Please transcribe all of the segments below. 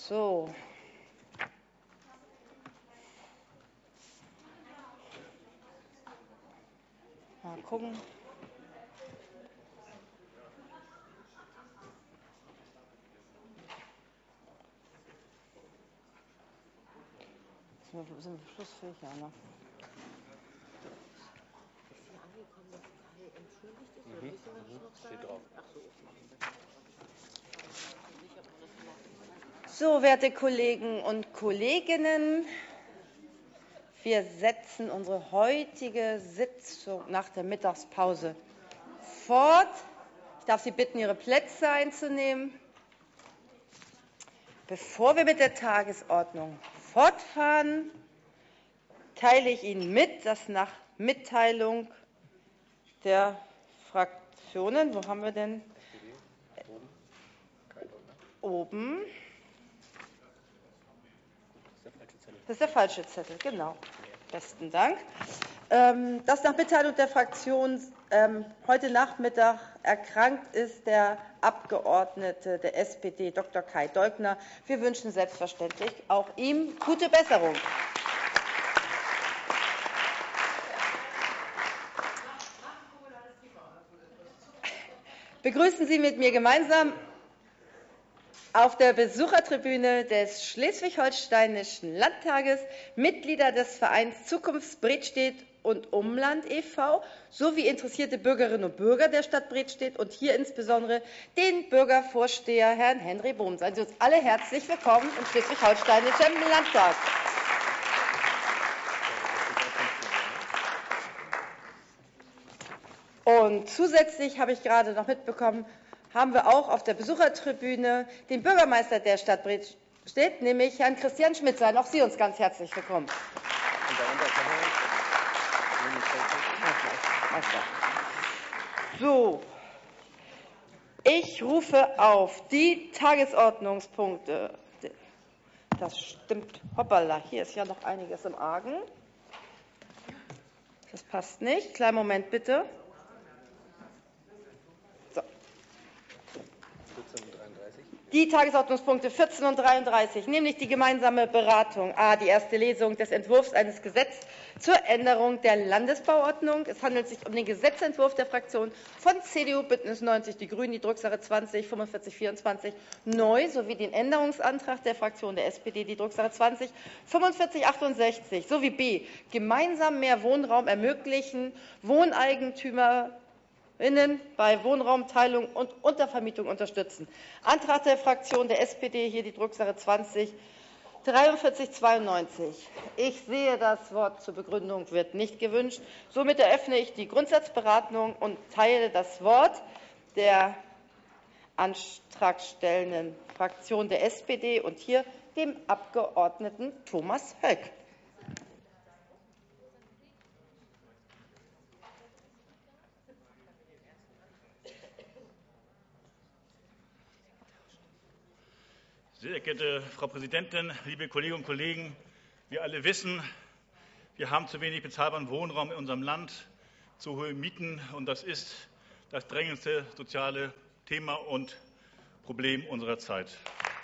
So. Mal gucken. Sind wir schlussfähig, ja, ne? Ist hier angekommen, dass Kai entschuldigt ist? Oder wissen wir das noch? Steht drauf. Ach so, okay. So, werte Kollegen und Kolleginnen, wir setzen unsere heutige Sitzung nach der Mittagspause fort. Ich darf Sie bitten, Ihre Plätze einzunehmen. Bevor wir mit der Tagesordnung fortfahren, teile ich Ihnen mit, dass nach Mitteilung der Fraktionen, wo haben wir denn? Oben. Das ist der falsche Zettel, genau. Besten Dank. Dass nach Mitteilung der Fraktion heute Nachmittag erkrankt ist der Abgeordnete der SPD, Dr. Kai Deugner. Wir wünschen selbstverständlich auch ihm gute Besserung. Begrüßen Sie mit mir gemeinsam auf der Besuchertribüne des Schleswig-Holsteinischen Landtages Mitglieder des Vereins Zukunft Bredstedt und Umland e.V. sowie interessierte Bürgerinnen und Bürger der Stadt Bredstedt und hier insbesondere den Bürgervorsteher Herrn Henry Bohm. Seien Sie uns alle herzlich willkommen im Schleswig-Holsteinischen Landtag. Und zusätzlich habe ich gerade noch mitbekommen, haben wir auch auf der Besuchertribüne den Bürgermeister der Stadt Bredstedt, nämlich Herrn Christian Schmidt. Seien auch Sie uns ganz herzlich willkommen. So, ich rufe auf die Tagesordnungspunkte. Das stimmt. Hoppala, hier ist ja noch einiges im Argen. Das passt nicht. Kleinen Moment bitte. Die Tagesordnungspunkte 14 und 33, nämlich die gemeinsame Beratung. A. Die erste Lesung des Entwurfs eines Gesetzes zur Änderung der Landesbauordnung. Es handelt sich um den Gesetzentwurf der Fraktion von CDU, Bündnis 90, die Grünen, die Drucksache 20 4524 neu, sowie den Änderungsantrag der Fraktion der SPD, die Drucksache 20 4568, sowie B. Gemeinsam mehr Wohnraum ermöglichen, Wohneigentümer bei Wohnraumteilung und Untervermietung unterstützen. Antrag der Fraktion der SPD, hier die Drucksache 20 4392. Ich sehe, das Wort zur Begründung wird nicht gewünscht. Somit eröffne ich die Grundsatzberatung und teile das Wort der antragstellenden Fraktion der SPD und hier dem Abgeordneten Thomas Höck. Sehr geehrte Frau Präsidentin, liebe Kolleginnen und Kollegen! Wir alle wissen, wir haben zu wenig bezahlbaren Wohnraum in unserem Land, zu hohe Mieten, und das ist das drängendste soziale Thema und Problem unserer Zeit.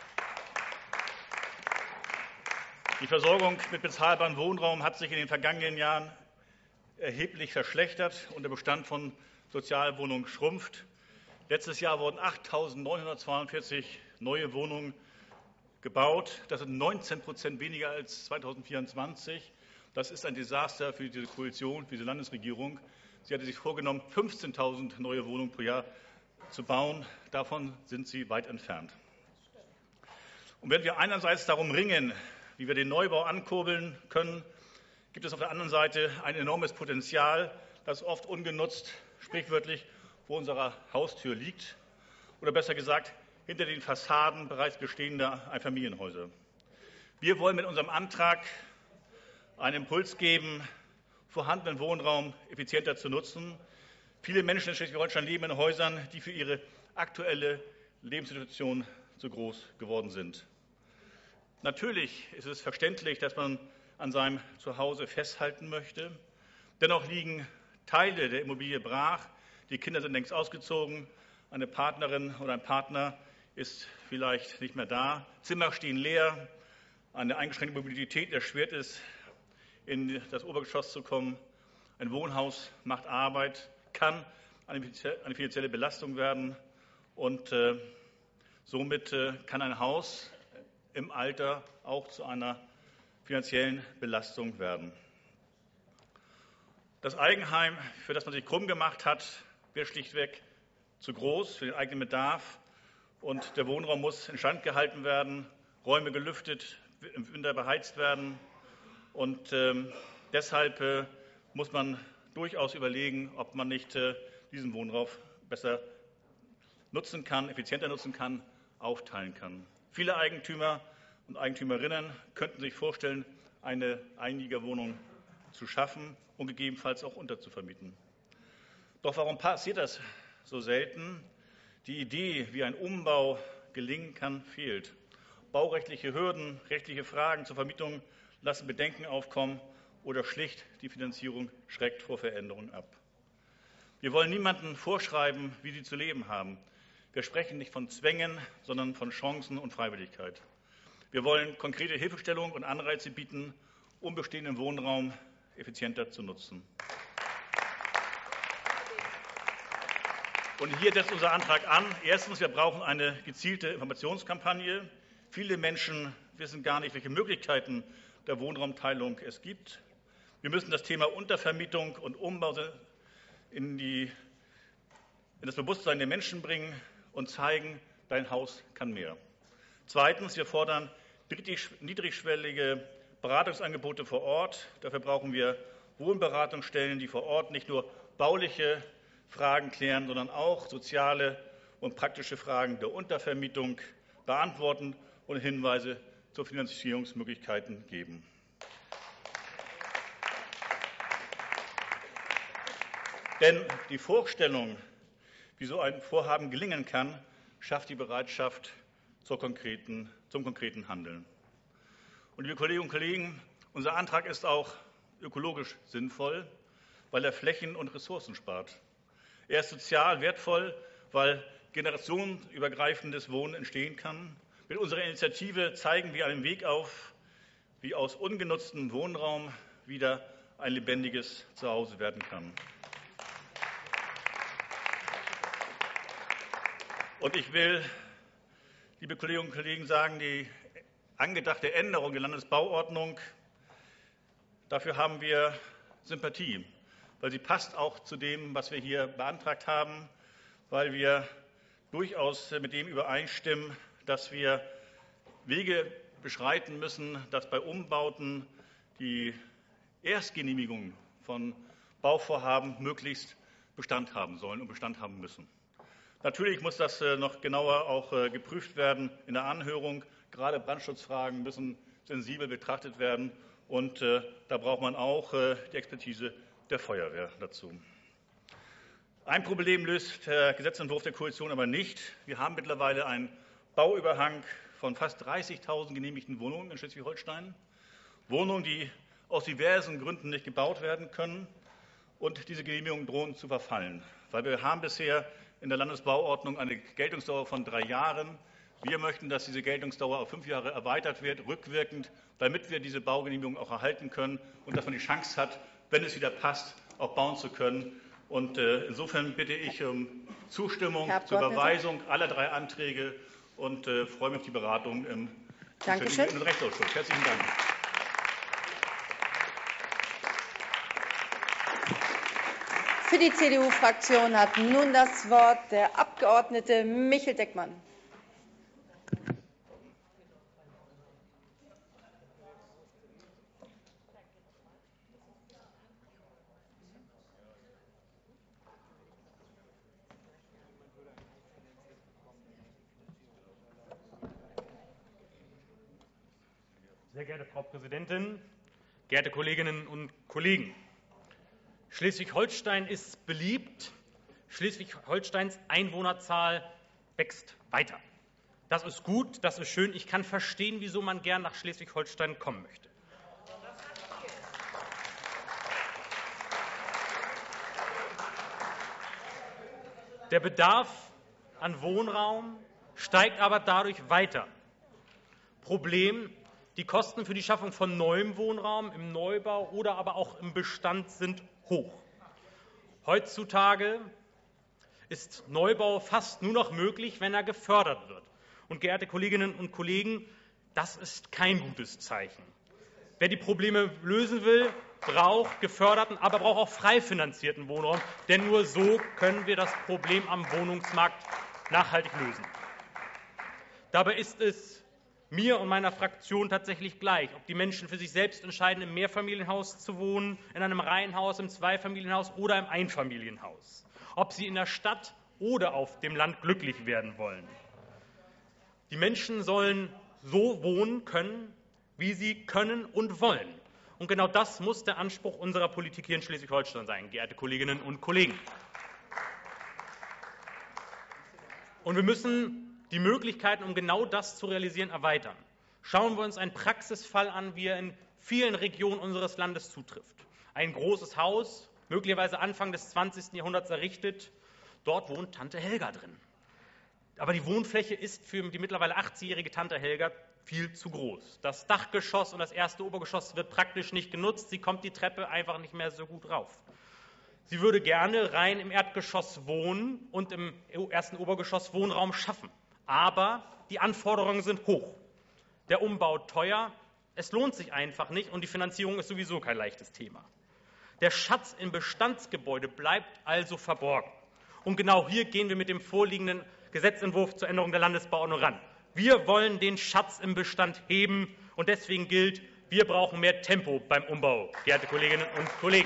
Die Versorgung mit bezahlbarem Wohnraum hat sich in den vergangenen Jahren erheblich verschlechtert und der Bestand von Sozialwohnungen schrumpft. Letztes Jahr wurden 8.942 neue Wohnungen gebaut. Das sind 19% weniger als 2024. Das ist ein Desaster für diese Koalition, für diese Landesregierung. Sie hatte sich vorgenommen, 15.000 neue Wohnungen pro Jahr zu bauen. Davon sind sie weit entfernt. Und wenn wir einerseits darum ringen, wie wir den Neubau ankurbeln können, gibt es auf der anderen Seite ein enormes Potenzial, das oft ungenutzt, sprichwörtlich, vor unserer Haustür liegt. Oder besser gesagt, hinter den Fassaden bereits bestehender Einfamilienhäuser. Wir wollen mit unserem Antrag einen Impuls geben, vorhandenen Wohnraum effizienter zu nutzen. Viele Menschen in Schleswig-Holstein leben in Häusern, die für ihre aktuelle Lebenssituation zu groß geworden sind. Natürlich ist es verständlich, dass man an seinem Zuhause festhalten möchte. Dennoch liegen Teile der Immobilie brach. Die Kinder sind längst ausgezogen. Eine Partnerin oder ein Partner ist vielleicht nicht mehr da. Zimmer stehen leer. Eine eingeschränkte Mobilität erschwert es, in das Obergeschoss zu kommen. Ein Wohnhaus macht Arbeit, kann eine finanzielle Belastung werden und somit kann ein Haus im Alter auch zu einer finanziellen Belastung werden. Das Eigenheim, für das man sich krumm gemacht hat, wird schlichtweg zu groß für den eigenen Bedarf und der Wohnraum muss instand gehalten werden, Räume gelüftet, im Winter beheizt werden und deshalb muss man durchaus überlegen, ob man nicht diesen Wohnraum besser nutzen kann, effizienter nutzen kann, aufteilen kann. Viele Eigentümer und Eigentümerinnen könnten sich vorstellen, eine Einliegerwohnung zu schaffen und gegebenenfalls auch unterzuvermieten. Doch warum passiert das so selten? Die Idee, wie ein Umbau gelingen kann, fehlt. Baurechtliche Hürden, rechtliche Fragen zur Vermietung lassen Bedenken aufkommen oder schlicht die Finanzierung schreckt vor Veränderungen ab. Wir wollen niemandem vorschreiben, wie sie zu leben haben. Wir sprechen nicht von Zwängen, sondern von Chancen und Freiwilligkeit. Wir wollen konkrete Hilfestellung und Anreize bieten, um bestehenden Wohnraum effizienter zu nutzen. Und hier setzt unser Antrag an. Erstens, wir brauchen eine gezielte Informationskampagne. Viele Menschen wissen gar nicht, welche Möglichkeiten der Wohnraumteilung es gibt. Wir müssen das Thema Untervermietung und Umbau in das Bewusstsein der Menschen bringen und zeigen, dein Haus kann mehr. Zweitens, wir fordern niedrigschwellige Beratungsangebote vor Ort. Dafür brauchen wir Wohnberatungsstellen, die vor Ort nicht nur bauliche Fragen klären, sondern auch soziale und praktische Fragen der Untervermietung beantworten und Hinweise zu Finanzierungsmöglichkeiten geben. Denn die Vorstellung, wie so ein Vorhaben gelingen kann, schafft die Bereitschaft zum konkreten Handeln. Und liebe Kolleginnen und Kollegen, unser Antrag ist auch ökologisch sinnvoll, weil er Flächen und Ressourcen spart. Er ist sozial wertvoll, weil generationenübergreifendes Wohnen entstehen kann. Mit unserer Initiative zeigen wir einen Weg auf, wie aus ungenutztem Wohnraum wieder ein lebendiges Zuhause werden kann. Und ich will, liebe Kolleginnen und Kollegen, sagen, die angedachte Änderung der Landesbauordnung, dafür haben wir Sympathie, weil sie passt auch zu dem, was wir hier beantragt haben, weil wir durchaus mit dem übereinstimmen, dass wir Wege beschreiten müssen, dass bei Umbauten die Erstgenehmigung von Bauvorhaben möglichst Bestand haben sollen und Bestand haben müssen. Natürlich muss das noch genauer auch geprüft werden in der Anhörung. Gerade Brandschutzfragen müssen sensibel betrachtet werden. Und da braucht man auch die Expertise der Feuerwehr dazu. Ein Problem löst der Gesetzentwurf der Koalition aber nicht. Wir haben mittlerweile einen Bauüberhang von fast 30.000 genehmigten Wohnungen in Schleswig-Holstein. Wohnungen, die aus diversen Gründen nicht gebaut werden können. Und diese Genehmigungen drohen zu verfallen. Weil wir haben bisher in der Landesbauordnung eine Geltungsdauer von 3 Jahren. Wir möchten, dass diese Geltungsdauer auf 5 Jahre erweitert wird, rückwirkend, damit wir diese Baugenehmigung auch erhalten können und dass man die Chance hat, wenn es wieder passt, auch bauen zu können. Und insofern bitte ich um Zustimmung zur Überweisung aller 3 Anträge und freue mich auf die Beratung im Rechtsausschuss. Herzlichen Dank. Für die CDU-Fraktion hat nun das Wort der Abgeordnete Michel Deckmann. Sehr geehrte Frau Präsidentin, geehrte Kolleginnen und Kollegen! Schleswig-Holstein ist beliebt. Schleswig-Holsteins Einwohnerzahl wächst weiter. Das ist gut, das ist schön. Ich kann verstehen, wieso man gern nach Schleswig-Holstein kommen möchte. Der Bedarf an Wohnraum steigt aber dadurch weiter. Problem: Die Kosten für die Schaffung von neuem Wohnraum im Neubau oder aber auch im Bestand sind hoch. Heutzutage ist Neubau fast nur noch möglich, wenn er gefördert wird. Und geehrte Kolleginnen und Kollegen, das ist kein gutes Zeichen. Wer die Probleme lösen will, braucht geförderten, aber braucht auch frei finanzierten Wohnraum, denn nur so können wir das Problem am Wohnungsmarkt nachhaltig lösen. Dabei ist es mir und meiner Fraktion tatsächlich gleich, ob die Menschen für sich selbst entscheiden, im Mehrfamilienhaus zu wohnen, in einem Reihenhaus, im Zweifamilienhaus oder im Einfamilienhaus, ob sie in der Stadt oder auf dem Land glücklich werden wollen. Die Menschen sollen so wohnen können, wie sie können und wollen. Und genau das muss der Anspruch unserer Politik hier in Schleswig-Holstein sein, geehrte Kolleginnen und Kollegen. Und wir müssen die Möglichkeiten, um genau das zu realisieren, erweitern. Schauen wir uns einen Praxisfall an, wie er in vielen Regionen unseres Landes zutrifft. Ein großes Haus, möglicherweise Anfang des 20. Jahrhunderts errichtet. Dort wohnt Tante Helga drin. Aber die Wohnfläche ist für die mittlerweile 80-jährige Tante Helga viel zu groß. Das Dachgeschoss und das erste Obergeschoss wird praktisch nicht genutzt. Sie kommt die Treppe einfach nicht mehr so gut rauf. Sie würde gerne rein im Erdgeschoss wohnen und im ersten Obergeschoss Wohnraum schaffen. Aber die Anforderungen sind hoch. Der Umbau teuer, es lohnt sich einfach nicht und die Finanzierung ist sowieso kein leichtes Thema. Der Schatz im Bestandsgebäude bleibt also verborgen. Und genau hier gehen wir mit dem vorliegenden Gesetzentwurf zur Änderung der Landesbauordnung ran. Wir wollen den Schatz im Bestand heben und deswegen gilt, wir brauchen mehr Tempo beim Umbau, geehrte Kolleginnen und Kollegen.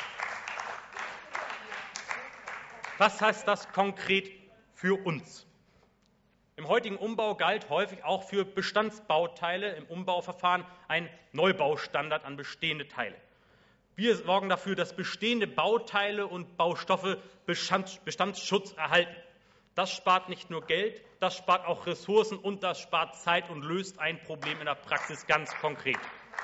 Was heißt das konkret für uns? Im heutigen Umbau galt häufig auch für Bestandsbauteile im Umbauverfahren ein Neubaustandard an bestehende Teile. Wir sorgen dafür, dass bestehende Bauteile und Baustoffe Bestandsschutz erhalten. Das spart nicht nur Geld, das spart auch Ressourcen und das spart Zeit und löst ein Problem in der Praxis ganz konkret.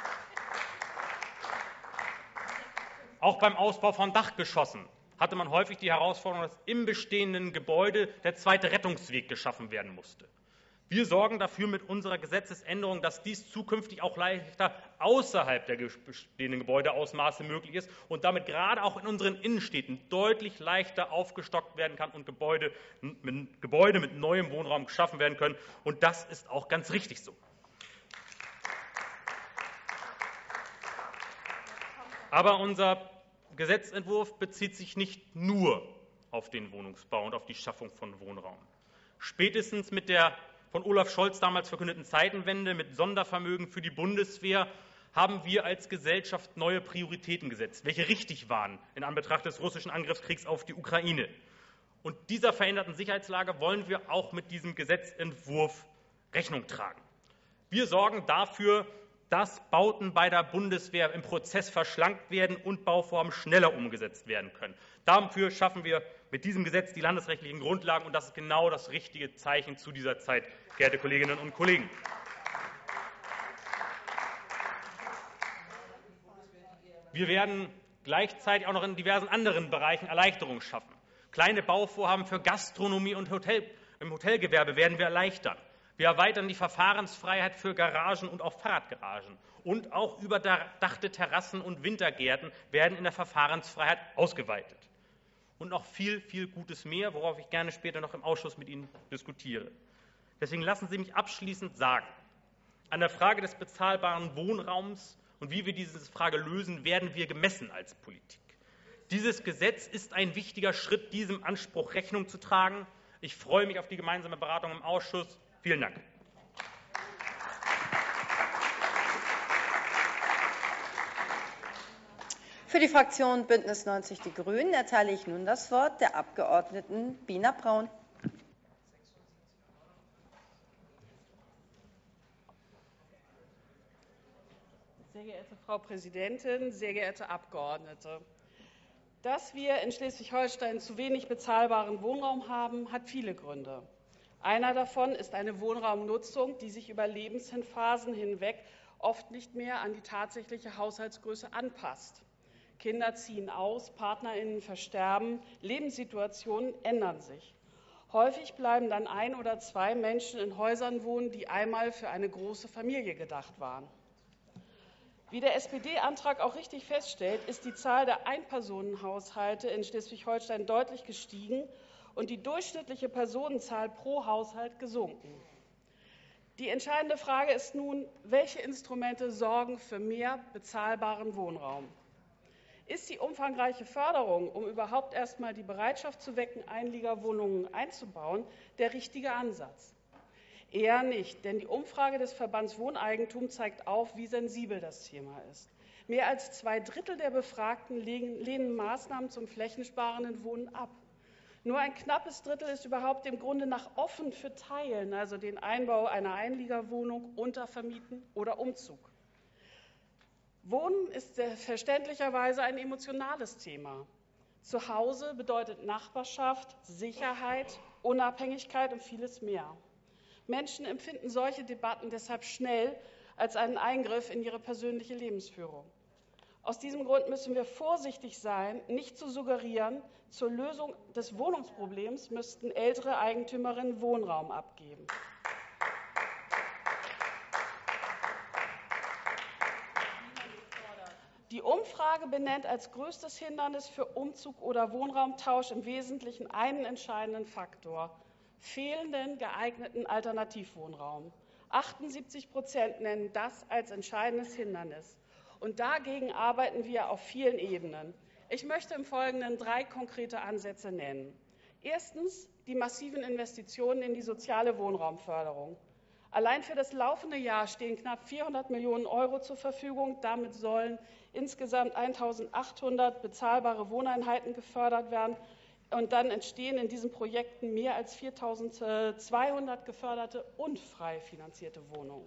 Auch beim Ausbau von Dachgeschossen hatte man häufig die Herausforderung, dass im bestehenden Gebäude der zweite Rettungsweg geschaffen werden musste. Wir sorgen dafür mit unserer Gesetzesänderung, dass dies zukünftig auch leichter außerhalb der bestehenden Gebäudeausmaße möglich ist und damit gerade auch in unseren Innenstädten deutlich leichter aufgestockt werden kann und Gebäude mit neuem Wohnraum geschaffen werden können. Und das ist auch ganz richtig so. Aber unser Gesetzentwurf bezieht sich nicht nur auf den Wohnungsbau und auf die Schaffung von Wohnraum. Spätestens mit der von Olaf Scholz damals verkündeten Zeitenwende mit Sondervermögen für die Bundeswehr haben wir als Gesellschaft neue Prioritäten gesetzt, welche richtig waren in Anbetracht des russischen Angriffskriegs auf die Ukraine. Und dieser veränderten Sicherheitslage wollen wir auch mit diesem Gesetzentwurf Rechnung tragen. Wir sorgen dafür, dass Bauten bei der Bundeswehr im Prozess verschlankt werden und Bauvorhaben schneller umgesetzt werden können. Dafür schaffen wir mit diesem Gesetz die landesrechtlichen Grundlagen, und das ist genau das richtige Zeichen zu dieser Zeit, geehrte Kolleginnen und Kollegen. Wir werden gleichzeitig auch noch in diversen anderen Bereichen Erleichterungen schaffen. Kleine Bauvorhaben für Gastronomie und im Hotelgewerbe werden wir erleichtern. Wir erweitern die Verfahrensfreiheit für Garagen und auch Fahrradgaragen. Und auch überdachte Terrassen und Wintergärten werden in der Verfahrensfreiheit ausgeweitet. Und noch viel, viel Gutes mehr, worauf ich gerne später noch im Ausschuss mit Ihnen diskutiere. Deswegen lassen Sie mich abschließend sagen, an der Frage des bezahlbaren Wohnraums und wie wir diese Frage lösen, werden wir gemessen als Politik. Dieses Gesetz ist ein wichtiger Schritt, diesem Anspruch Rechnung zu tragen. Ich freue mich auf die gemeinsame Beratung im Ausschuss. Vielen Dank. Für die Fraktion Bündnis 90 Die Grünen erteile ich nun das Wort der Abgeordneten Bina Braun. Sehr geehrte Frau Präsidentin, sehr geehrte Abgeordnete! Dass wir in Schleswig-Holstein zu wenig bezahlbaren Wohnraum haben, hat viele Gründe. Einer davon ist eine Wohnraumnutzung, die sich über Lebensphasen hinweg oft nicht mehr an die tatsächliche Haushaltsgröße anpasst. Kinder ziehen aus, PartnerInnen versterben, Lebenssituationen ändern sich. Häufig bleiben dann 1 oder 2 Menschen in Häusern wohnen, die einmal für eine große Familie gedacht waren. Wie der SPD-Antrag auch richtig feststellt, ist die Zahl der Einpersonenhaushalte in Schleswig-Holstein deutlich gestiegen und die durchschnittliche Personenzahl pro Haushalt gesunken. Die entscheidende Frage ist nun, welche Instrumente sorgen für mehr bezahlbaren Wohnraum? Ist die umfangreiche Förderung, um überhaupt erst mal die Bereitschaft zu wecken, Einliegerwohnungen einzubauen, der richtige Ansatz? Eher nicht, denn die Umfrage des Verbands Wohneigentum zeigt auf, wie sensibel das Thema ist. Mehr als 2/3 der Befragten lehnen Maßnahmen zum flächensparenden Wohnen ab. Nur ein knappes Drittel ist überhaupt dem Grunde nach offen für Teilen, also den Einbau einer Einliegerwohnung, Untervermieten oder Umzug. Wohnen ist verständlicherweise ein emotionales Thema. Zuhause bedeutet Nachbarschaft, Sicherheit, Unabhängigkeit und vieles mehr. Menschen empfinden solche Debatten deshalb schnell als einen Eingriff in ihre persönliche Lebensführung. Aus diesem Grund müssen wir vorsichtig sein, nicht zu suggerieren, zur Lösung des Wohnungsproblems müssten ältere Eigentümerinnen Wohnraum abgeben. Die Umfrage benennt als größtes Hindernis für Umzug oder Wohnraumtausch im Wesentlichen einen entscheidenden Faktor: fehlenden geeigneten Alternativwohnraum. 78% nennen das als entscheidendes Hindernis. Und dagegen arbeiten wir auf vielen Ebenen. Ich möchte im Folgenden 3 konkrete Ansätze nennen. Erstens die massiven Investitionen in die soziale Wohnraumförderung. Allein für das laufende Jahr stehen knapp 400 Millionen € zur Verfügung. Damit sollen insgesamt 1.800 bezahlbare Wohneinheiten gefördert werden. Und dann entstehen in diesen Projekten mehr als 4.200 geförderte und frei finanzierte Wohnungen.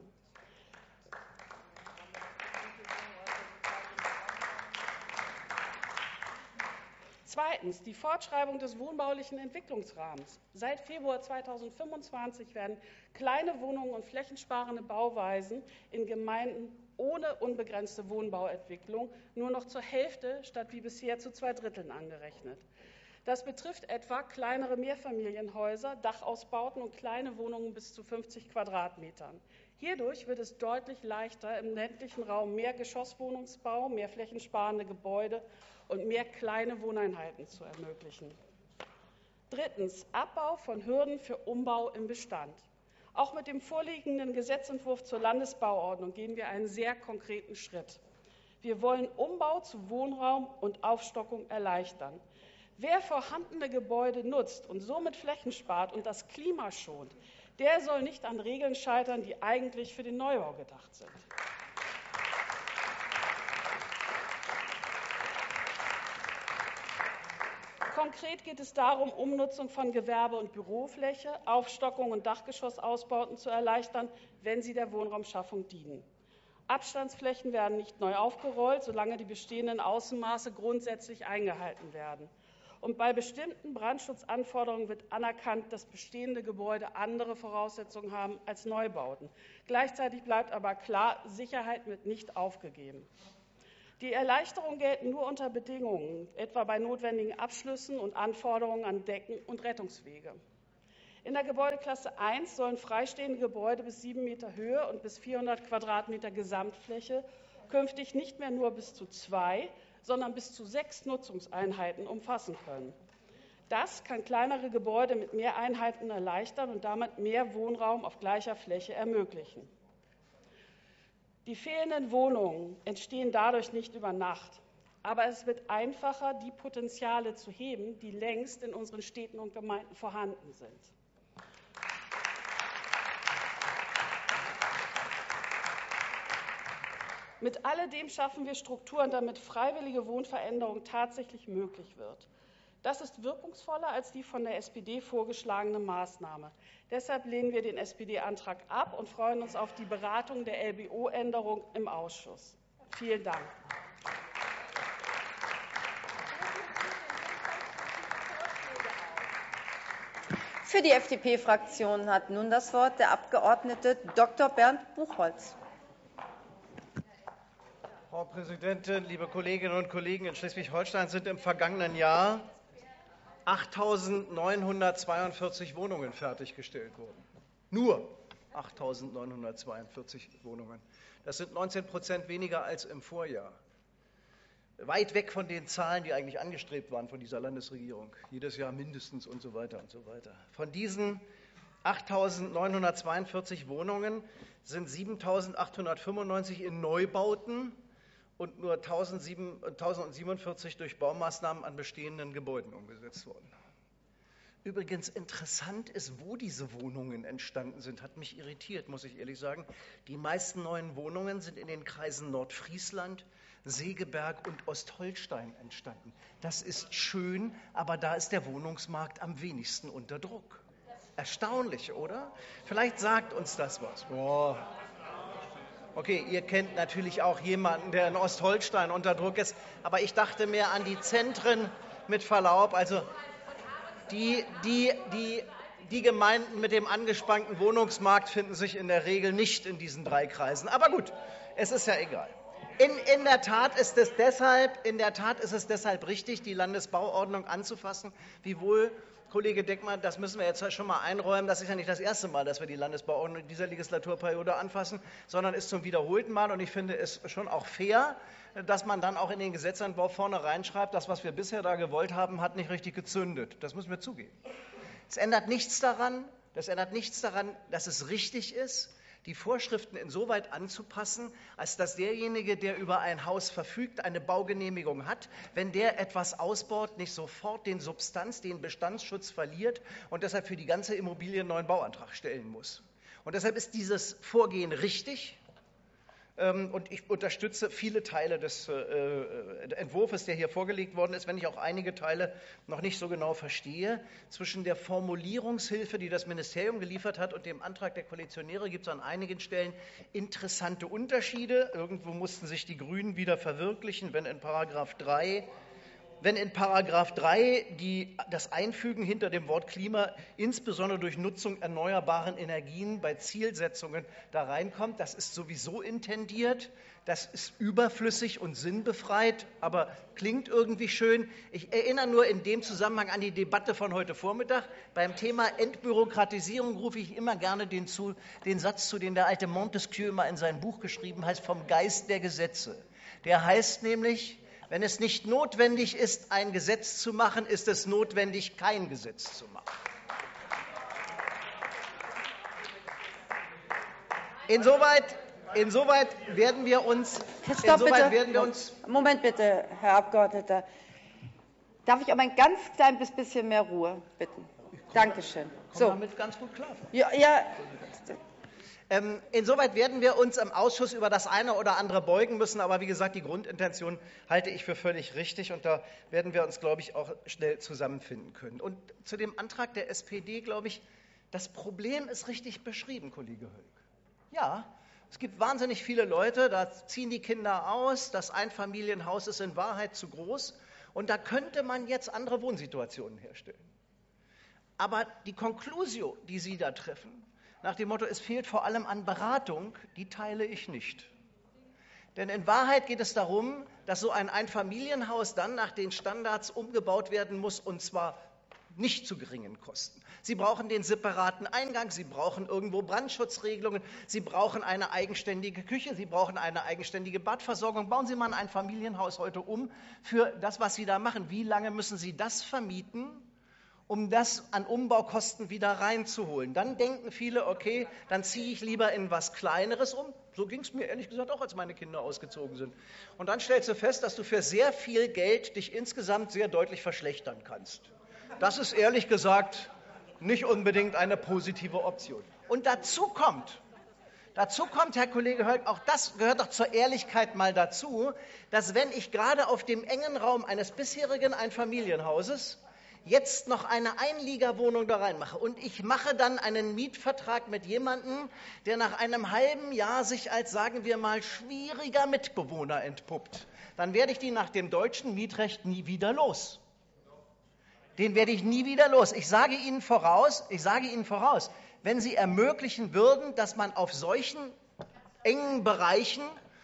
Zweitens die Fortschreibung des wohnbaulichen Entwicklungsrahmens. Seit Februar 2025 werden kleine Wohnungen und flächensparende Bauweisen in Gemeinden ohne unbegrenzte Wohnbauentwicklung nur noch zur Hälfte statt wie bisher zu 2/3 angerechnet. Das betrifft etwa kleinere Mehrfamilienhäuser, Dachausbauten und kleine Wohnungen bis zu 50 Quadratmetern. Hierdurch wird es deutlich leichter, im ländlichen Raum mehr Geschosswohnungsbau, mehr flächensparende Gebäude und mehr kleine Wohneinheiten zu ermöglichen. Drittens, Abbau von Hürden für Umbau im Bestand. Auch mit dem vorliegenden Gesetzentwurf zur Landesbauordnung gehen wir einen sehr konkreten Schritt. Wir wollen Umbau zu Wohnraum und Aufstockung erleichtern. Wer vorhandene Gebäude nutzt und somit Flächen spart und das Klima schont, der soll nicht an Regeln scheitern, die eigentlich für den Neubau gedacht sind. Konkret geht es darum, Umnutzung von Gewerbe- und Bürofläche, Aufstockung und Dachgeschossausbauten zu erleichtern, wenn sie der Wohnraumschaffung dienen. Abstandsflächen werden nicht neu aufgerollt, solange die bestehenden Außenmaße grundsätzlich eingehalten werden. Und bei bestimmten Brandschutzanforderungen wird anerkannt, dass bestehende Gebäude andere Voraussetzungen haben als Neubauten. Gleichzeitig bleibt aber klar, Sicherheit wird nicht aufgegeben. Die Erleichterungen gelten nur unter Bedingungen, etwa bei notwendigen Abschlüssen und Anforderungen an Decken und Rettungswege. In der Gebäudeklasse 1 sollen freistehende Gebäude bis 7 Meter Höhe und bis 400 Quadratmeter Gesamtfläche künftig nicht mehr nur bis zu 2, sondern bis zu 6 Nutzungseinheiten umfassen können. Das kann kleinere Gebäude mit mehr Einheiten erleichtern und damit mehr Wohnraum auf gleicher Fläche ermöglichen. Die fehlenden Wohnungen entstehen dadurch nicht über Nacht. Aber es wird einfacher, die Potenziale zu heben, die längst in unseren Städten und Gemeinden vorhanden sind. Mit alledem schaffen wir Strukturen, damit freiwillige Wohnveränderung tatsächlich möglich wird. Das ist wirkungsvoller als die von der SPD vorgeschlagene Maßnahme. Deshalb lehnen wir den SPD-Antrag ab und freuen uns auf die Beratung der LBO-Änderung im Ausschuss. Vielen Dank. Für die FDP-Fraktion hat nun das Wort der Abgeordnete Dr. Bernd Buchholz. Frau Präsidentin, liebe Kolleginnen und Kollegen! In Schleswig-Holstein sind im vergangenen Jahr 8.942 Wohnungen fertiggestellt wurden. Nur 8.942 Wohnungen. Das sind 19% weniger als im Vorjahr. Weit weg von den Zahlen, die eigentlich angestrebt waren von dieser Landesregierung. Jedes Jahr mindestens und so weiter und so weiter. Von diesen 8.942 Wohnungen sind 7.895 in Neubauten und nur 1.047 durch Baumaßnahmen an bestehenden Gebäuden umgesetzt worden. Übrigens interessant ist, wo diese Wohnungen entstanden sind, hat mich irritiert, muss ich ehrlich sagen. Die meisten neuen Wohnungen sind in den Kreisen Nordfriesland, Segeberg und Ostholstein entstanden. Das ist schön, aber da ist der Wohnungsmarkt am wenigsten unter Druck. Erstaunlich, oder? Vielleicht sagt uns das was. Boah. Okay, ihr kennt natürlich auch jemanden, der in Ostholstein unter Druck ist, aber ich dachte mehr an die Zentren, mit Verlaub, also die Gemeinden mit dem angespannten Wohnungsmarkt finden sich in der Regel nicht in diesen 3 Kreisen. Aber gut, es ist ja egal. In der Tat ist es deshalb richtig, die Landesbauordnung anzufassen, wiewohl, Kollege Deckmann, das müssen wir jetzt schon mal einräumen, das ist ja nicht das erste Mal, dass wir die Landesbauordnung in dieser Legislaturperiode anfassen, sondern ist zum wiederholten Mal. Und ich finde es schon auch fair, dass man dann auch in den Gesetzentwurf vorne reinschreibt, das, was wir bisher da gewollt haben, hat nicht richtig gezündet. Das müssen wir zugeben. Es ändert nichts daran, dass es richtig ist, die Vorschriften insoweit anzupassen, als dass derjenige, der über ein Haus verfügt, eine Baugenehmigung hat, wenn der etwas ausbaut, nicht sofort den Bestandsschutz verliert und deshalb für die ganze Immobilie einen neuen Bauantrag stellen muss. Und deshalb ist dieses Vorgehen richtig. Und ich unterstütze viele Teile des Entwurfs, der hier vorgelegt worden ist, wenn ich auch einige Teile noch nicht so genau verstehe. Zwischen der Formulierungshilfe, die das Ministerium geliefert hat, und dem Antrag der Koalitionäre gibt es an einigen Stellen interessante Unterschiede. Irgendwo mussten sich die Grünen wieder verwirklichen, wenn in Paragraph 3 das Einfügen hinter dem Wort Klima insbesondere durch Nutzung erneuerbaren Energien bei Zielsetzungen da reinkommt. Das ist sowieso intendiert, das ist überflüssig und sinnbefreit, aber klingt irgendwie schön. Ich erinnere nur in dem Zusammenhang an die Debatte von heute Vormittag. Beim Thema Entbürokratisierung rufe ich immer gerne den Satz zu, den der alte Montesquieu mal in sein Buch geschrieben hat, vom Geist der Gesetze. Der heißt nämlich: Wenn es nicht notwendig ist, ein Gesetz zu machen, ist es notwendig, kein Gesetz zu machen. Insoweit werden wir uns... Moment bitte, Herr Abgeordneter. Darf ich um ein ganz klein bisschen mehr Ruhe bitten? Dankeschön. Ich komme damit ganz gut klar. Ja. Insoweit werden wir uns im Ausschuss über das eine oder andere beugen müssen. Aber wie gesagt, die Grundintention halte ich für völlig richtig. Und da werden wir uns, glaube ich, auch schnell zusammenfinden können. Und zu dem Antrag der SPD, glaube ich, das Problem ist richtig beschrieben, Kollege Höllg. Ja, es gibt wahnsinnig viele Leute, da ziehen die Kinder aus. Das Einfamilienhaus ist in Wahrheit zu groß. Und da könnte man jetzt andere Wohnsituationen herstellen. Aber die Conclusio, die Sie da treffen, nach dem Motto, es fehlt vor allem an Beratung, die teile ich nicht. Denn in Wahrheit geht es darum, dass so ein Einfamilienhaus dann nach den Standards umgebaut werden muss, und zwar nicht zu geringen Kosten. Sie brauchen den separaten Eingang, Sie brauchen irgendwo Brandschutzregelungen, Sie brauchen eine eigenständige Küche, Sie brauchen eine eigenständige Badversorgung. Bauen Sie mal ein Einfamilienhaus heute um für das, was Sie da machen. Wie lange müssen Sie das vermieten, um das an Umbaukosten wieder reinzuholen? Dann denken viele, okay, dann ziehe ich lieber in was Kleineres um. So ging es mir ehrlich gesagt auch, als meine Kinder ausgezogen sind. Und dann stellst du fest, dass du für sehr viel Geld dich insgesamt sehr deutlich verschlechtern kannst. Das ist ehrlich gesagt nicht unbedingt eine positive Option. Und dazu kommt, Herr Kollege Höllg, auch das gehört doch zur Ehrlichkeit mal dazu, dass wenn ich gerade auf dem engen Raum eines bisherigen Einfamilienhauses jetzt noch eine Einliegerwohnung da reinmache und ich mache dann einen Mietvertrag mit jemandem, der nach einem halben Jahr sich als, sagen wir mal, schwieriger Mitbewohner entpuppt, dann werde ich die nach dem deutschen Mietrecht nie wieder los. Den werde ich nie wieder los. Ich sage Ihnen voraus, wenn Sie ermöglichen würden, dass man auf solchen engen Bereichen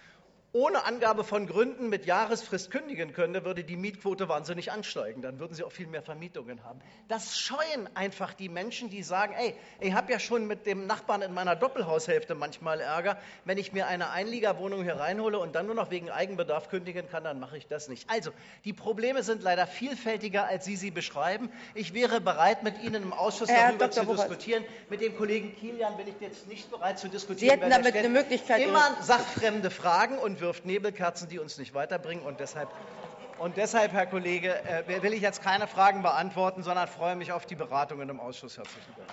ohne Angabe von Gründen mit Jahresfrist kündigen könnte, würde die Mietquote wahnsinnig ansteigen. Dann würden Sie auch viel mehr Vermietungen haben. Das scheuen einfach die Menschen, die sagen, ey, ich habe ja schon mit dem Nachbarn in meiner Doppelhaushälfte manchmal Ärger. Wenn ich mir eine Einliegerwohnung hier reinhole und dann nur noch wegen Eigenbedarf kündigen kann, dann mache ich das nicht. Also, die Probleme sind leider vielfältiger, als Sie beschreiben. Ich wäre bereit, mit Ihnen im Ausschuss darüber zu diskutieren. Mit dem Kollegen Kilian bin ich jetzt nicht bereit zu diskutieren. Sie hätten damit eine Möglichkeit. Immer sachfremde Fragen und wirft Nebelkerzen, die uns nicht weiterbringen. Und deshalb, Herr Kollege, will ich jetzt keine Fragen beantworten, sondern freue mich auf die Beratungen im Ausschuss. Herzlichen Dank.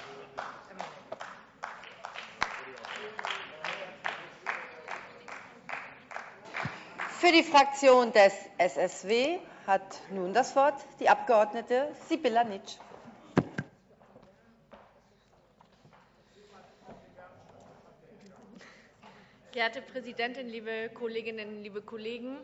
Für die Fraktion des SSW hat nun das Wort die Abgeordnete Sibylla Nitsch. Geehrte Präsidentin, liebe Kolleginnen, liebe Kollegen!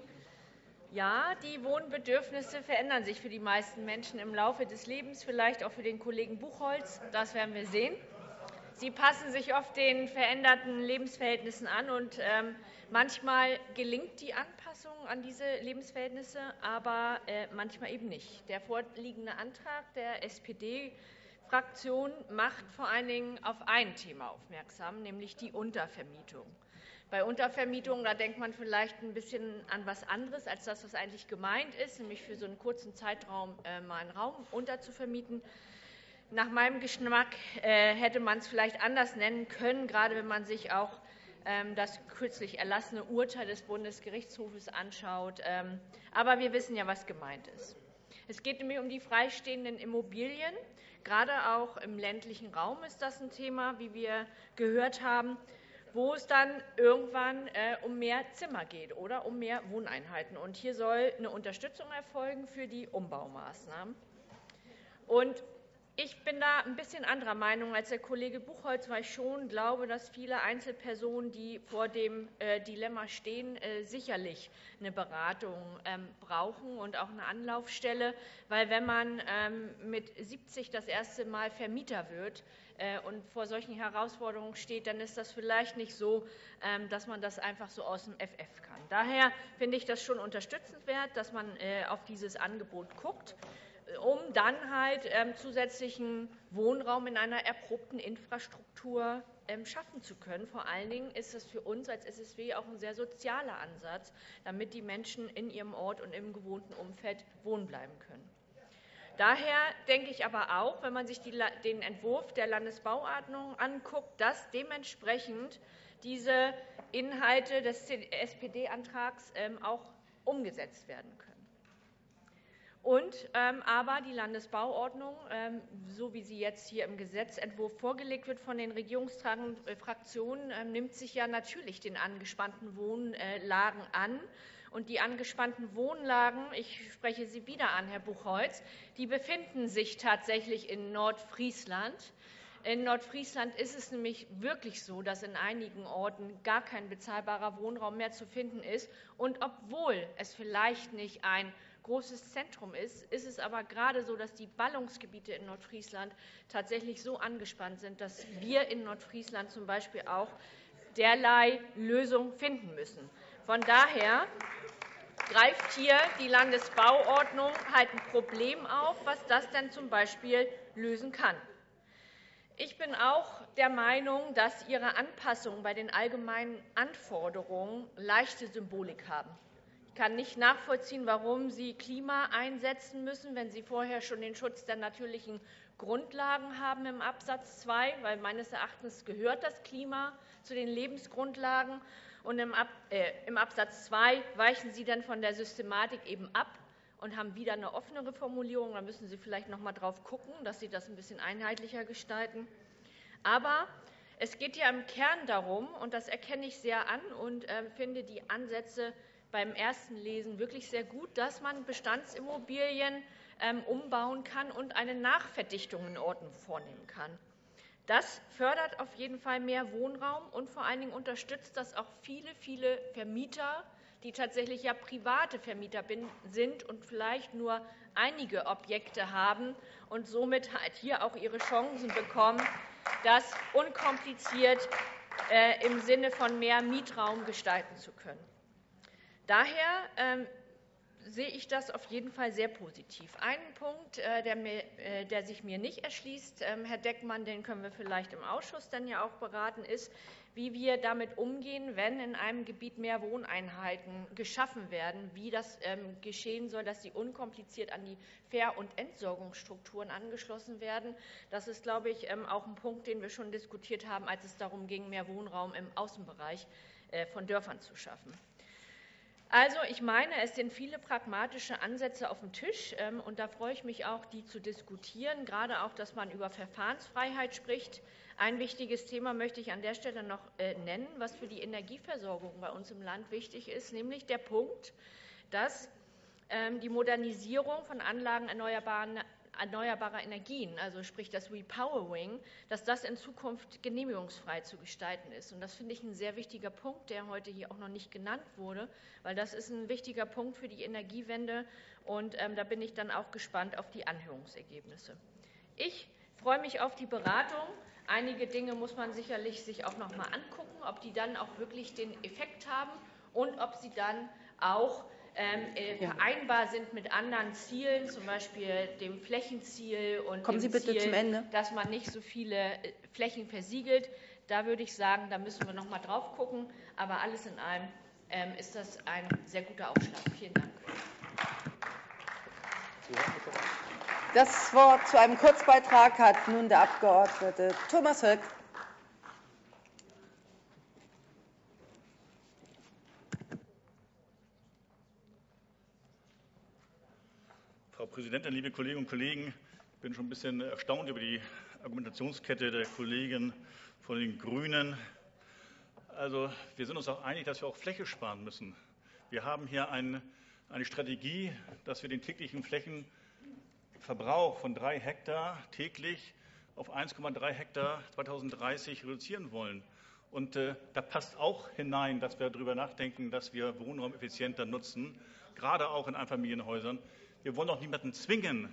Ja, die Wohnbedürfnisse verändern sich für die meisten Menschen im Laufe des Lebens, vielleicht auch für den Kollegen Buchholz. Das werden wir sehen. Sie passen sich oft den veränderten Lebensverhältnissen an, und manchmal gelingt die Anpassung an diese Lebensverhältnisse, aber manchmal eben nicht. Der vorliegende Antrag der SPD-Fraktion macht vor allen Dingen auf ein Thema aufmerksam, nämlich die Untervermietung. Bei Untervermietung, da denkt man vielleicht ein bisschen an was anderes als das, was eigentlich gemeint ist, nämlich für so einen kurzen Zeitraum mal einen Raum unterzuvermieten. Nach meinem Geschmack hätte man es vielleicht anders nennen können, gerade wenn man sich auch das kürzlich erlassene Urteil des Bundesgerichtshofes anschaut. Aber wir wissen ja, was gemeint ist. Es geht nämlich um die freistehenden Immobilien. Gerade auch im ländlichen Raum ist das ein Thema, wie wir gehört haben, wo es dann irgendwann um mehr Zimmer geht oder um mehr Wohneinheiten. Und hier soll eine Unterstützung erfolgen für die Umbaumaßnahmen. Und ich bin da ein bisschen anderer Meinung als der Kollege Buchholz, weil ich schon glaube, dass viele Einzelpersonen, die vor dem Dilemma stehen, sicherlich eine Beratung brauchen und auch eine Anlaufstelle, weil wenn man mit 70 das erste Mal Vermieter wird und vor solchen Herausforderungen steht, dann ist das vielleicht nicht so, dass man das einfach so aus dem FF kann. Daher finde ich das schon unterstützenswert, dass man auf dieses Angebot guckt, um dann halt zusätzlichen Wohnraum in einer erprobten Infrastruktur schaffen zu können. Vor allen Dingen ist es für uns als SSW auch ein sehr sozialer Ansatz, damit die Menschen in ihrem Ort und im gewohnten Umfeld wohnen bleiben können. Daher denke ich aber auch, wenn man sich den Entwurf der Landesbauordnung anguckt, dass dementsprechend diese Inhalte des SPD-Antrags auch umgesetzt werden können. Und aber die Landesbauordnung, so wie sie jetzt hier im Gesetzentwurf vorgelegt wird von den regierungstragenden Fraktionen, nimmt sich ja natürlich den angespannten Wohnlagen an. Und die angespannten Wohnlagen, ich spreche sie wieder an, Herr Buchholz, die befinden sich tatsächlich in Nordfriesland. In Nordfriesland ist es nämlich wirklich so, dass in einigen Orten gar kein bezahlbarer Wohnraum mehr zu finden ist. Und obwohl es vielleicht nicht ein großes Zentrum ist, ist es aber gerade so, dass die Ballungsgebiete in Nordfriesland tatsächlich so angespannt sind, dass wir in Nordfriesland zum Beispiel auch derlei Lösung finden müssen. Von daher greift hier die Landesbauordnung halt ein Problem auf, was das denn zum Beispiel lösen kann. Ich bin auch der Meinung, dass Ihre Anpassungen bei den allgemeinen Anforderungen leichte Symbolik haben. Ich kann nicht nachvollziehen, warum Sie Klima einsetzen müssen, wenn Sie vorher schon den Schutz der natürlichen Grundlagen haben im Absatz 2, weil meines Erachtens gehört das Klima zu den Lebensgrundlagen. Und im Absatz 2 weichen Sie dann von der Systematik eben ab und haben wieder eine offenere Formulierung. Da müssen Sie vielleicht noch mal drauf gucken, dass Sie das ein bisschen einheitlicher gestalten. Aber es geht ja im Kern darum, und das erkenne ich sehr an und finde die Ansätze beim ersten Lesen wirklich sehr gut, dass man Bestandsimmobilien umbauen kann und eine Nachverdichtung in Orten vornehmen kann. Das fördert auf jeden Fall mehr Wohnraum und vor allen Dingen unterstützt das auch viele Vermieter, die tatsächlich ja private Vermieter sind und vielleicht nur einige Objekte haben und somit halt hier auch ihre Chancen bekommen, das unkompliziert im Sinne von mehr Mietraum gestalten zu können. Daher sehe ich das auf jeden Fall sehr positiv. Einen Punkt, der sich mir nicht erschließt, Herr Deckmann, den können wir vielleicht im Ausschuss dann ja auch beraten, ist, wie wir damit umgehen, wenn in einem Gebiet mehr Wohneinheiten geschaffen werden, wie das geschehen soll, dass sie unkompliziert an die Ver- und Entsorgungsstrukturen angeschlossen werden. Das ist, glaube ich, auch ein Punkt, den wir schon diskutiert haben, als es darum ging, mehr Wohnraum im Außenbereich von Dörfern zu schaffen. Also ich meine, es sind viele pragmatische Ansätze auf dem Tisch und da freue ich mich auch, die zu diskutieren, gerade auch, dass man über Verfahrensfreiheit spricht. Ein wichtiges Thema möchte ich an der Stelle noch nennen, was für die Energieversorgung bei uns im Land wichtig ist, nämlich der Punkt, dass die Modernisierung von Anlagen erneuerbarer Energien, also sprich das Repowering, dass das in Zukunft genehmigungsfrei zu gestalten ist. Und das finde ich ein sehr wichtiger Punkt, der heute hier auch noch nicht genannt wurde, weil das ist ein wichtiger Punkt für die Energiewende und da bin ich dann auch gespannt auf die Anhörungsergebnisse. Ich freue mich auf die Beratung. Einige Dinge muss man sicherlich sich auch noch mal angucken, ob die dann auch wirklich den Effekt haben und ob sie dann auch vereinbar sind mit anderen Zielen, zum Beispiel dem Flächenziel und Kommen Sie dem bitte Ziel, zum Ende. dass man nicht so viele Flächen versiegelt. Da würde ich sagen, da müssen wir noch mal drauf gucken. Aber alles in allem ist das ein sehr guter Aufschlag. Vielen Dank. Das Wort zu einem Kurzbeitrag hat nun der Abgeordnete Thomas Höck. Frau Präsidentin, liebe Kolleginnen und Kollegen! Ich bin schon ein bisschen erstaunt über die Argumentationskette der Kollegen von den Grünen. Also, wir sind uns auch einig, dass wir auch Fläche sparen müssen. Wir haben hier eine Strategie, dass wir den täglichen Flächenverbrauch von 3 Hektar täglich auf 1,3 Hektar 2030 reduzieren wollen. Und da passt auch hinein, dass wir darüber nachdenken, dass wir Wohnraum effizienter nutzen, gerade auch in Einfamilienhäusern. Wir wollen doch niemanden zwingen.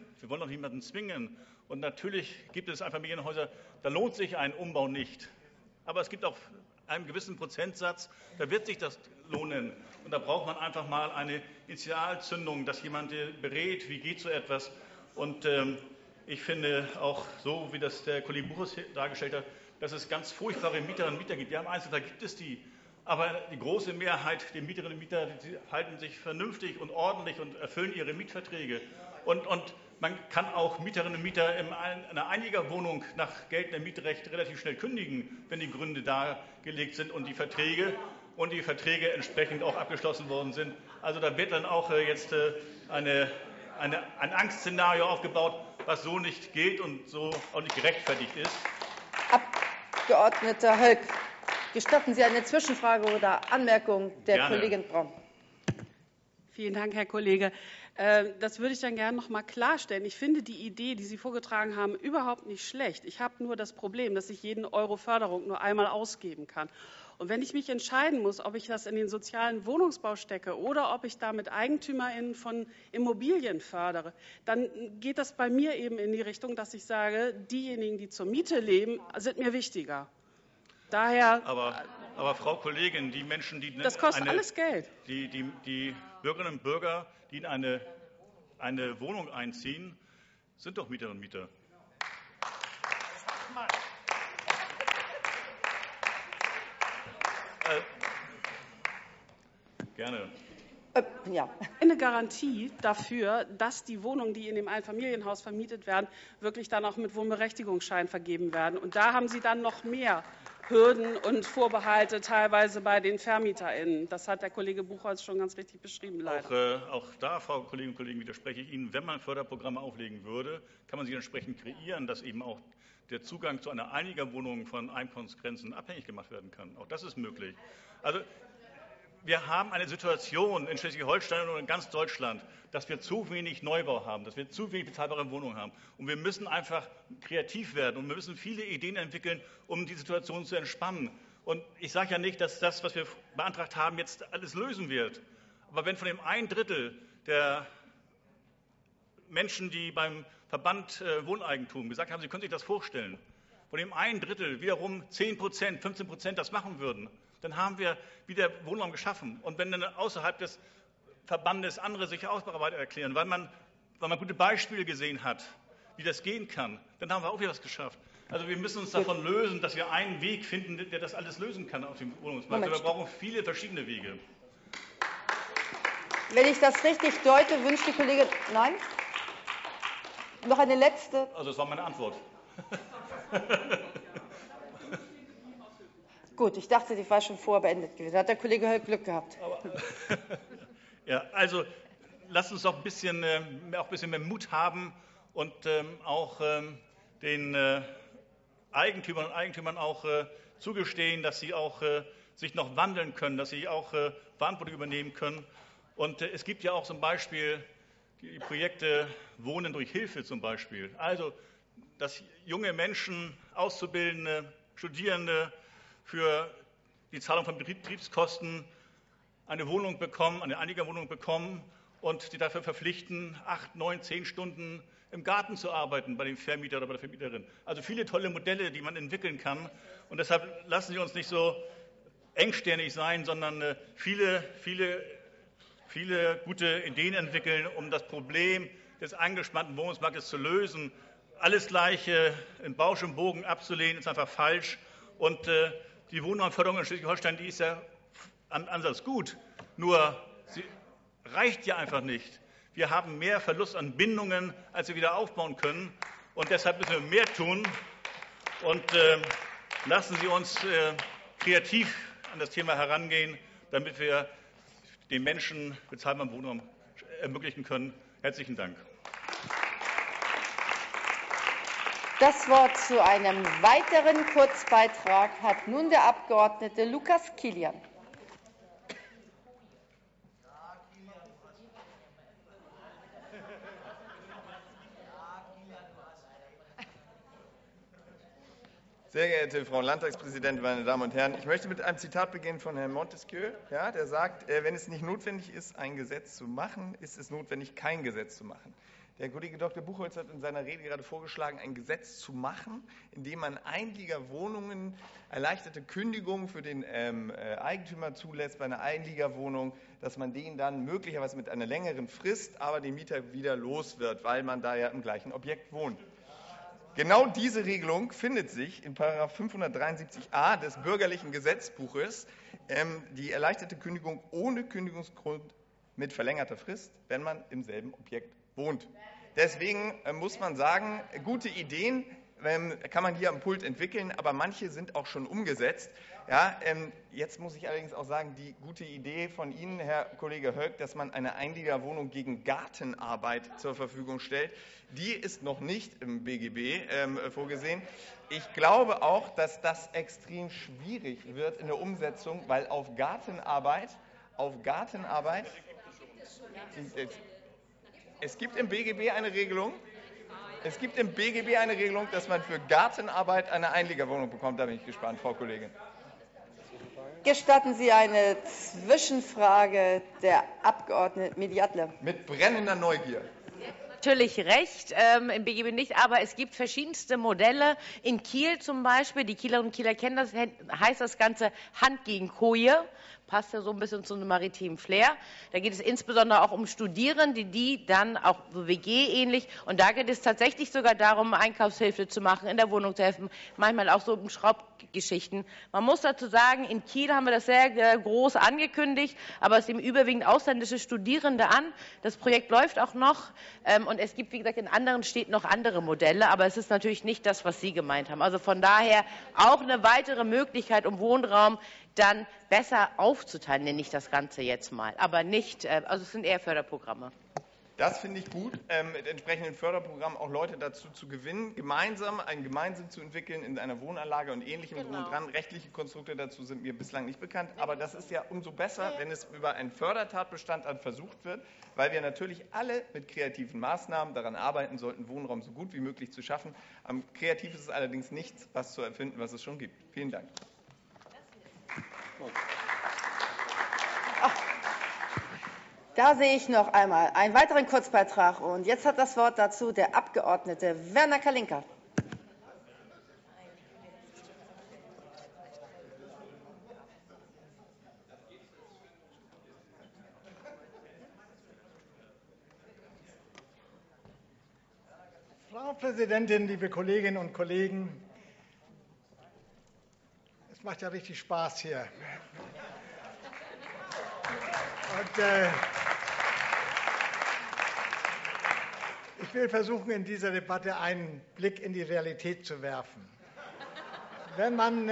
Und natürlich gibt es Einfamilienhäuser, da lohnt sich ein Umbau nicht. Aber es gibt auch einen gewissen Prozentsatz, da wird sich das lohnen. Und da braucht man einfach mal eine Initialzündung, dass jemand berät, wie geht so etwas. Und ich finde auch so, wie das der Kollege Buchholz dargestellt hat, dass es ganz furchtbare Mieterinnen und Mieter gibt. Ja, im Einzelfall gibt es die. Aber die große Mehrheit der Mieterinnen und Mieter, die halten sich vernünftig und ordentlich und erfüllen ihre Mietverträge. Und man kann auch Mieterinnen und Mieter in einer Einliegerwohnung nach geltendem Mietrecht relativ schnell kündigen, wenn die Gründe dargelegt sind und die Verträge entsprechend auch abgeschlossen worden sind. Also da wird dann auch jetzt ein Angstszenario aufgebaut, was so nicht gilt und so auch nicht gerechtfertigt ist. Abgeordneter Höck, gestatten Sie eine Zwischenfrage oder Anmerkung der Gerne. Kollegin Braun? Vielen Dank, Herr Kollege. Das würde ich dann gerne noch mal klarstellen. Ich finde die Idee, die Sie vorgetragen haben, überhaupt nicht schlecht. Ich habe nur das Problem, dass ich jeden Euro Förderung nur einmal ausgeben kann. Und wenn ich mich entscheiden muss, ob ich das in den sozialen Wohnungsbau stecke oder ob ich damit EigentümerInnen von Immobilien fördere, dann geht das bei mir eben in die Richtung, dass ich sage, diejenigen, die zur Miete leben, sind mir wichtiger. Daher. Aber Frau Kollegin, die Menschen, die das kostet alles Geld. Die Bürgerinnen und Bürger, die in eine Wohnung einziehen, sind doch Mieterinnen und Mieter. Gerne. Ja. Eine Garantie dafür, dass die Wohnungen, die in dem Einfamilienhaus vermietet werden, wirklich dann auch mit Wohnberechtigungsschein vergeben werden. Und da haben Sie dann noch mehr Hürden und Vorbehalte teilweise bei den VermieterInnen. Das hat der Kollege Buchholz schon ganz richtig beschrieben, leider. Auch da, Frau Kolleginnen und Kollegen, widerspreche ich Ihnen. Wenn man Förderprogramme auflegen würde, kann man sie entsprechend kreieren, dass eben auch der Zugang zu einer Einliegerwohnung von Einkommensgrenzen abhängig gemacht werden kann. Auch das ist möglich. Also wir haben eine Situation in Schleswig-Holstein und in ganz Deutschland, dass wir zu wenig Neubau haben, dass wir zu wenig bezahlbare Wohnungen haben. Und wir müssen einfach kreativ werden und wir müssen viele Ideen entwickeln, um die Situation zu entspannen. Und ich sage ja nicht, dass das, was wir beantragt haben, jetzt alles lösen wird. Aber wenn von dem 1/3 der Menschen, die beim Verband Wohneigentum gesagt haben, sie können sich das vorstellen, von dem 1/3 wiederum 10%, 15% das machen würden, dann haben wir wieder Wohnraum geschaffen. Und wenn dann außerhalb des Verbandes andere sich ausbereit erklären, weil man gute Beispiele gesehen hat, wie das gehen kann, dann haben wir auch wieder was geschafft. Also wir müssen uns davon lösen, dass wir einen Weg finden, der das alles lösen kann auf dem Wohnungsmarkt. Wir brauchen viele verschiedene Wege. Wenn ich das richtig deute, wünscht die Kollegin... Nein? Noch eine letzte... Also das war meine Antwort. Gut, ich dachte, die war schon vorher beendet gewesen. Da hat der Kollege Höll Glück gehabt. Ja, also lasst uns doch ein bisschen mehr Mut haben und auch den Eigentümern und Eigentümern auch zugestehen, dass sie auch sich noch wandeln können, dass sie auch Verantwortung übernehmen können. Und es gibt ja auch zum Beispiel die Projekte Wohnen durch Hilfe zum Beispiel. Also, dass junge Menschen, Auszubildende, Studierende für die Zahlung von Betriebskosten eine Wohnung bekommen, eine Einliegerwohnung bekommen und sie dafür verpflichten, 8, 9, 10 Stunden im Garten zu arbeiten bei dem Vermieter oder bei der Vermieterin. Also viele tolle Modelle, die man entwickeln kann. Und deshalb lassen Sie uns nicht so engstirnig sein, sondern viele gute Ideen entwickeln, um das Problem des angespannten Wohnungsmarktes zu lösen. Alles Gleiche in Bausch und Bogen abzulehnen, ist einfach falsch. Und die Wohnraumförderung in Schleswig-Holstein, die ist ja am Ansatz gut, nur sie reicht ja einfach nicht. Wir haben mehr Verlust an Bindungen, als wir wieder aufbauen können. Und deshalb müssen wir mehr tun. Und lassen Sie uns kreativ an das Thema herangehen, damit wir den Menschen bezahlbaren Wohnraum ermöglichen können. Herzlichen Dank. Das Wort zu einem weiteren Kurzbeitrag hat nun der Abgeordnete Lukas Kilian. Sehr geehrte Frau Landtagspräsidentin, meine Damen und Herren! Ich möchte mit einem Zitat beginnen von Herrn Montesquieu. Ja, der sagt, wenn es nicht notwendig ist, ein Gesetz zu machen, ist es notwendig, kein Gesetz zu machen. Der Kollege Dr. Buchholz hat in seiner Rede gerade vorgeschlagen, ein Gesetz zu machen, in dem man Einliegerwohnungen, erleichterte Kündigungen für den Eigentümer zulässt bei einer Einliegerwohnung, dass man den dann möglicherweise mit einer längeren Frist, aber den Mieter wieder los wird, weil man da ja im gleichen Objekt wohnt. Genau diese Regelung findet sich in § 573a des Bürgerlichen Gesetzbuches, die erleichterte Kündigung ohne Kündigungsgrund mit verlängerter Frist, wenn man im selben Objekt wohnt. Deswegen muss man sagen, gute Ideen kann man hier am Pult entwickeln, aber manche sind auch schon umgesetzt. Ja, jetzt muss ich allerdings auch sagen, die gute Idee von Ihnen, Herr Kollege Höck, dass man eine Einliegerwohnung gegen Gartenarbeit zur Verfügung stellt, die ist noch nicht im BGB vorgesehen. Ich glaube auch, dass das extrem schwierig wird in der Umsetzung, weil auf Gartenarbeit es gibt im BGB eine Regelung. Es gibt im BGB eine Regelung, dass man für Gartenarbeit eine Einliegerwohnung bekommt. Da bin ich gespannt, Frau Kollegin. Gestatten Sie eine Zwischenfrage der Abgeordneten Mediatle. Mit brennender Neugier. Natürlich recht, im BGB nicht, aber es gibt verschiedenste Modelle. In Kiel zum Beispiel, die Kielerinnen und Kieler kennen das, heißt das Ganze Hand gegen Koje. Passt ja so ein bisschen zu einem maritimen Flair. Da geht es insbesondere auch um Studierende, die dann auch WG ähnlich. Und da geht es tatsächlich sogar darum, Einkaufshilfe zu machen, in der Wohnung zu helfen, manchmal auch so um Schraubgeschichten. Man muss dazu sagen, in Kiel haben wir das sehr groß angekündigt, aber es nehmen überwiegend ausländische Studierende an. Das Projekt läuft auch noch. Und es gibt, wie gesagt, in anderen Städten noch andere Modelle, aber es ist natürlich nicht das, was Sie gemeint haben. Also von daher auch eine weitere Möglichkeit, um Wohnraum dann besser aufzuteilen, nenne ich das Ganze jetzt mal. Aber nicht, also es sind eher Förderprogramme. Das finde ich gut, mit entsprechenden Förderprogrammen auch Leute dazu zu gewinnen, gemeinsam zu entwickeln in einer Wohnanlage und Ähnlichem drum und dran. Rechtliche Konstrukte dazu sind mir bislang nicht bekannt, aber das ist ja umso besser, wenn es über einen Fördertatbestand dann versucht wird, weil wir natürlich alle mit kreativen Maßnahmen daran arbeiten sollten, Wohnraum so gut wie möglich zu schaffen. Am kreativ ist es allerdings nichts, was zu erfinden, was es schon gibt. Vielen Dank. Da sehe ich noch einmal einen weiteren Kurzbeitrag. Und jetzt hat das Wort dazu der Abgeordnete Werner Kalinka. Frau Präsidentin, liebe Kolleginnen und Kollegen! Es macht ja richtig Spaß hier. Und, ich will versuchen, in dieser Debatte einen Blick in die Realität zu werfen. Wenn man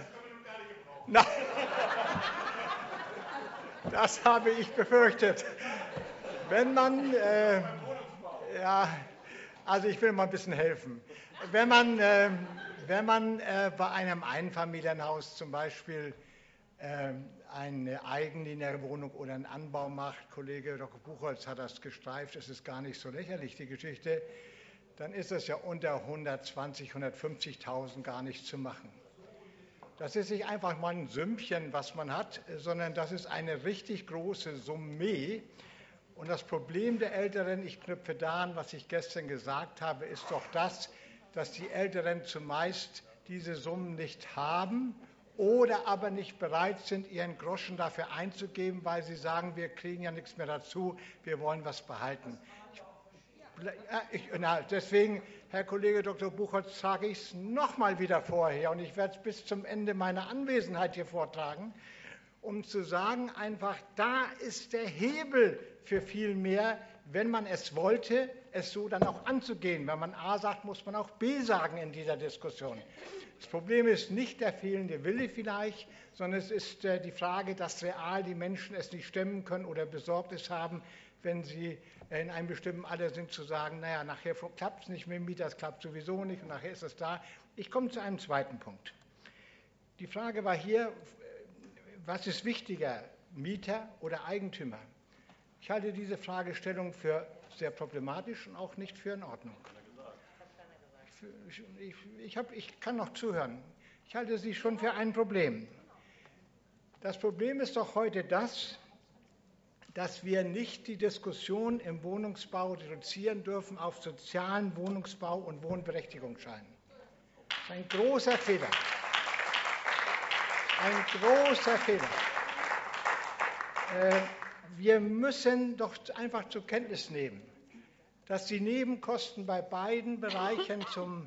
das habe ich befürchtet. Wenn man also ich will mal ein bisschen helfen. Wenn man bei einem Einfamilienhaus zum Beispiel eine eigenliegende Wohnung oder einen Anbau macht, Kollege Dr. Buchholz hat das gestreift, es ist gar nicht so lächerlich, die Geschichte, dann ist es ja unter 120.000, 150.000 gar nicht zu machen. Das ist nicht einfach mal ein Sümmchen, was man hat, sondern das ist eine richtig große Summe. Und das Problem der Älteren, ich knüpfe da an, was ich gestern gesagt habe, ist doch das, dass die Älteren zumeist diese Summen nicht haben oder aber nicht bereit sind, ihren Groschen dafür einzugeben, weil sie sagen, wir kriegen ja nichts mehr dazu, wir wollen was behalten. Deswegen, Herr Kollege Dr. Buchholz, trage ich es nochmal wieder vorher und ich werde es bis zum Ende meiner Anwesenheit hier vortragen, um zu sagen, einfach, da ist der Hebel für viel mehr, wenn man es wollte, es so dann auch anzugehen. Wenn man A sagt, muss man auch B sagen in dieser Diskussion. Das Problem ist nicht der fehlende Wille vielleicht, sondern es ist die Frage, dass real die Menschen es nicht stemmen können oder Besorgnis haben, wenn sie in einem bestimmten Alter sind, zu sagen, naja, nachher klappt es nicht mit dem Mieter, es klappt sowieso nicht und nachher ist es da. Ich komme zu einem zweiten Punkt. Die Frage war hier, was ist wichtiger, Mieter oder Eigentümer? Ich halte diese Fragestellung für sehr problematisch und auch nicht für in Ordnung. Ich kann noch zuhören. Ich halte sie schon für ein Problem. Das Problem ist doch heute das, dass wir nicht die Diskussion im Wohnungsbau reduzieren dürfen auf sozialen Wohnungsbau und Wohnberechtigungsschein. Das ist ein großer Fehler. Ein großer Fehler. Wir müssen doch einfach zur Kenntnis nehmen, dass die Nebenkosten bei beiden Bereichen zum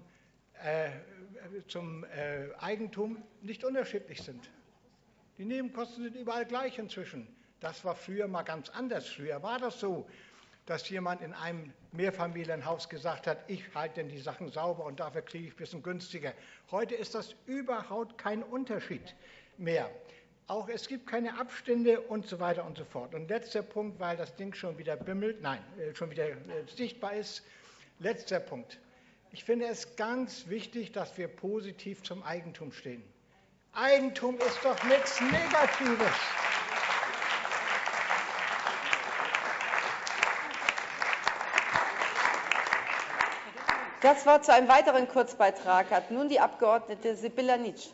Eigentum nicht unterschiedlich sind. Die Nebenkosten sind überall gleich inzwischen. Das war früher mal ganz anders. Früher war das so, dass jemand in einem Mehrfamilienhaus gesagt hat, ich halte denn die Sachen sauber und dafür kriege ich ein bisschen günstiger. Heute ist das überhaupt kein Unterschied mehr. Auch es gibt keine Abstände und so weiter und so fort. Und letzter Punkt, weil das Ding schon wieder bimmelt, schon wieder sichtbar ist. Letzter Punkt. Ich finde es ganz wichtig, dass wir positiv zum Eigentum stehen. Eigentum ist doch nichts Negatives. Das Wort zu einem weiteren Kurzbeitrag hat nun die Abgeordnete Sibylla Nitsch.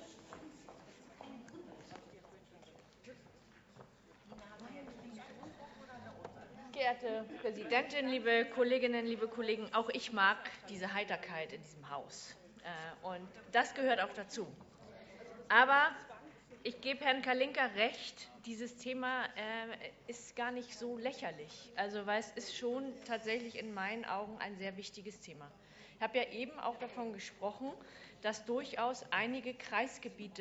Geehrte Präsidentin, liebe Kolleginnen, liebe Kollegen, auch ich mag diese Heiterkeit in diesem Haus. Und das gehört auch dazu. Aber ich gebe Herrn Kalinka recht, dieses Thema ist gar nicht so lächerlich. Also, weil es ist schon tatsächlich in meinen Augen ein sehr wichtiges Thema. Ich habe ja eben auch davon gesprochen, dass durchaus einige Kreisgebiete